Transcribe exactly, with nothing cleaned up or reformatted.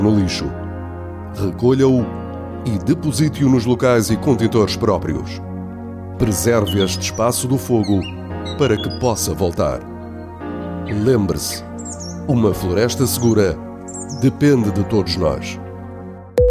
no lixo. Recolha-o e deposite-o nos locais e contentores próprios. Preserve este espaço do fogo para que possa voltar. Lembre-se, uma floresta segura depende de todos nós.